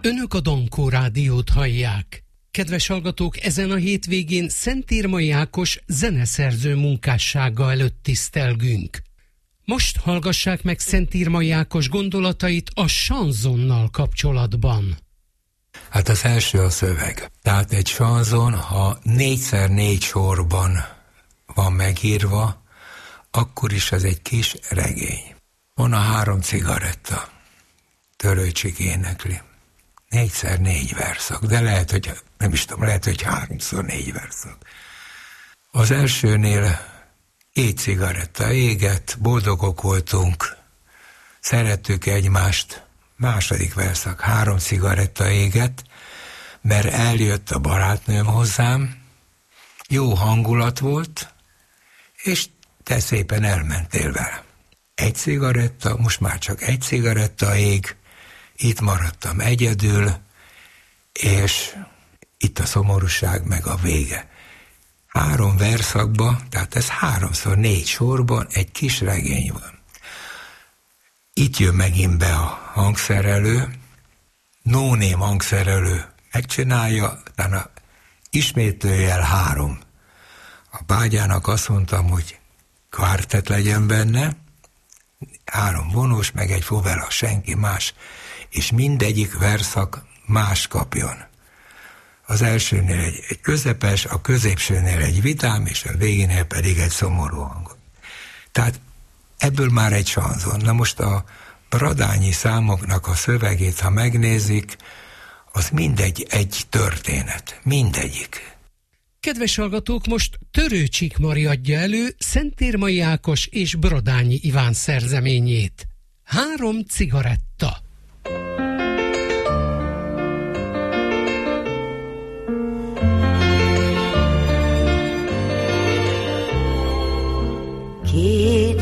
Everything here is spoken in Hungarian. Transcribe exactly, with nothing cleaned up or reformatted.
Önök a Dankó Rádiót hallják. Kedves hallgatók, ezen a hétvégén Szentírmai Ákos zeneszerző munkássága előtt tisztelgünk. Most hallgassák meg Szentírmai Ákos gondolatait a sansonnal kapcsolatban. Hát az első a szöveg. Tehát egy sanzon, ha négyszer négy sorban van megírva, akkor is ez egy kis regény. Van a három cigaretta, Törőcsik énekli. Négyszer négy verszak, de lehet, hogy nem is tudom, lehet, hogy háromszor négy verszak. Az elsőnél két cigaretta égett, boldogok voltunk, szerettük egymást. Második verszak, három cigaretta égett, mert eljött a barátnőm hozzám, jó hangulat volt, és te szépen elmentél vele. Egy cigaretta, most már csak egy cigaretta ég, itt maradtam egyedül, és itt a szomorúság meg a vége. Három verszakba, tehát ez háromszor négy sorban egy kis regény van. Itt jön megint be a hangszerelő, no-name hangszerelő megcsinálja, utána ismétlőjel három. A bágyának azt mondtam, hogy kvártett legyen benne, három vonós, meg egy fovela, senki más, és mindegyik verszak más kapjon. Az elsőnél egy, egy közepes, a középsőnél egy vidám, és a végénél pedig egy szomorú hangot. Tehát ebből már egy sanzon. Na most a bradányi számoknak a szövegét, ha megnézik, az mindegy egy történet. Mindegyik. Kedves hallgatók, most Törőcsik Mari adja elő Szentírmai Ákos és Bradányi Iván szerzeményét. Három cigaretta.